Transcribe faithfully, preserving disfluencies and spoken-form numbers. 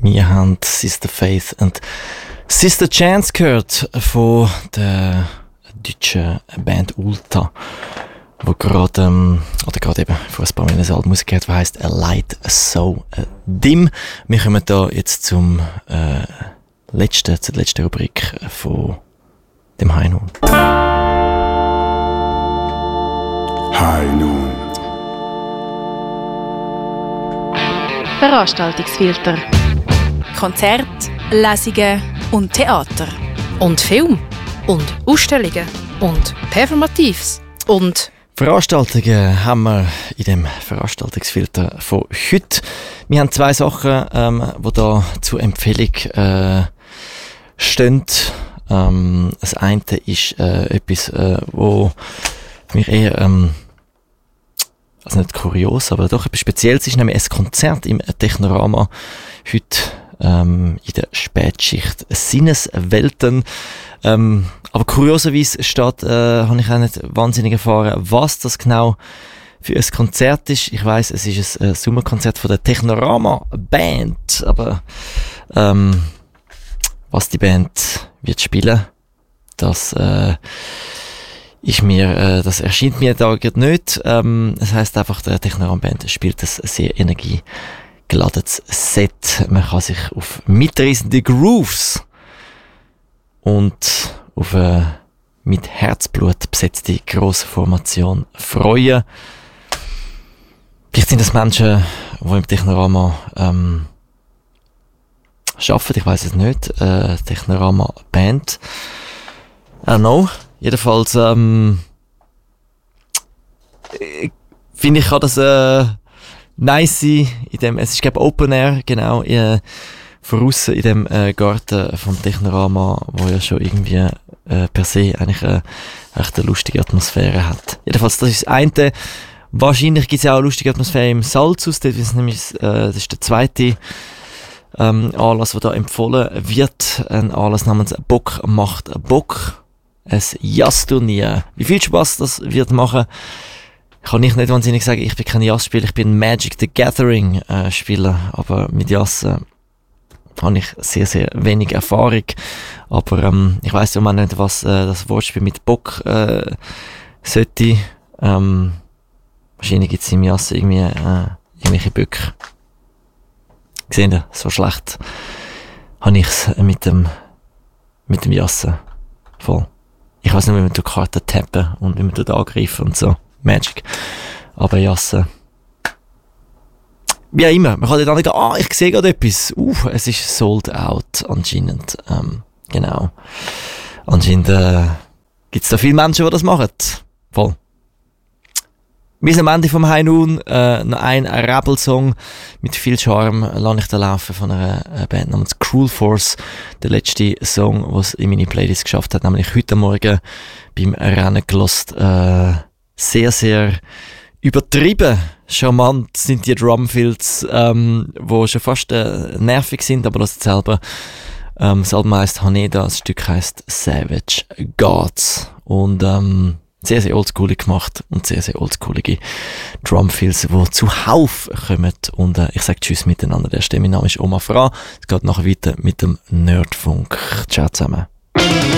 Wir haben Sister Faith und Sister Chance gehört von der deutschen Band Ulta, wo gerade, ähm, oder gerade eben vor ein paar Minuten ein Album rausgehört, das heisst A Light So Dim. Wir kommen da jetzt zum äh, letzten, zur letzten Rubrik von dem High Noon. High Noon. Veranstaltungsfilter. Konzert, Lesungen und Theater. Und Film. Und Ausstellungen. Und Performatives. Und Veranstaltungen haben wir in dem Veranstaltungsfilter von heute. Wir haben zwei Sachen, ähm, die da zur Empfehlung äh, stehen. Ähm, das eine ist äh, etwas, äh, wo mich eher, ähm, also nicht kurios, aber doch etwas Spezielles ist, nämlich ein Konzert im Technorama heute ähm, in der Spätschicht Sinneswelten. Ähm, aber kurioserweise steht, äh, habe ich auch nicht wahnsinnig erfahren, was das genau für ein Konzert ist. Ich weiss, es ist ein äh, Sommerkonzert von der Technorama Band, aber ähm, was die Band wird spielen, das äh, ist mir, äh, das erscheint mir da gerade nicht. Ähm, das heisst einfach, der Technorama Band spielt ein sehr energiegeladenes Set. Man kann sich auf mitreißende Grooves und auf eine mit Herzblut besetzte grosse Formation freuen. Vielleicht sind das Menschen, die im Technorama ähm, arbeiten, ich weiss es nicht. Äh, Technorama Band. I don't know. Jedenfalls ähm, finde ich, kann das äh, nice sein. In dem, es ist, glaube ich, Open Air, genau. Äh, Voraus in dem äh, Garten vom Technorama, wo ja schon irgendwie äh, per se eigentlich eine echt eine lustige Atmosphäre hat. Jedenfalls, das ist das eine. Wahrscheinlich gibt es ja auch eine lustige Atmosphäre im Salzhaus, dort ist nämlich, äh, das ist der zweite ähm, Anlass, der da empfohlen wird. Ein Anlass namens Bock macht Bock. Ein Jazzturnier. Wie viel Spaß das wird machen, kann ich nicht wahnsinnig sagen. Ich bin kein Jazzspieler, ich bin Magic the Gathering äh, Spieler, aber mit Jazz äh, habe ich sehr, sehr wenig Erfahrung. Aber ähm, ich weiss ja auch nicht, was äh, das Wortspiel mit Bock äh, sollte. Ähm, wahrscheinlich gibt es im Jass irgendwie äh, irgendwelche Böcke. Gesehen ihr, so schlecht habe ich es mit dem, mit dem Jassen. Voll. Ich weiss nur, wie man die Karten tappen und wie man dort angreifen und so. Magic. Aber Jassen. Wie auch immer, man kann dort angehen, ah, ich sehe gerade etwas. Uh, es ist sold out, anscheinend. Ähm, genau. Anscheinend äh, gibt es da viele Menschen, die das machen. Voll. Wir sind am Ende vom High Noon. Äh, noch ein Rebel-Song mit viel Charme lasse ich da laufen von einer äh, Band namens Cruel Force. Der letzte Song, den es in meine Playlist geschafft hat, nämlich heute Morgen beim Rennen gelost. Äh, sehr, sehr übertrieben charmant sind die Drumfills, ähm, wo schon fast äh, nervig sind, aber das selber. Ähm, das Album heisst Haneda, das Stück heisst Savage Gods. Und ähm, sehr, sehr oldschoolig gemacht und sehr, sehr oldschoolige Drumfills, die zuhauf kommen. Und äh, ich sage Tschüss miteinander. Der Stimme, mein Name ist Omar Fra. Es geht nachher weiter mit dem Nerdfunk. Ciao zusammen.